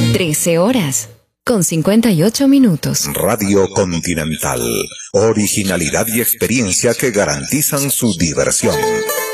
13 horas con 58 minutos. Radio Continental. Originalidad y experiencia que garantizan su diversión.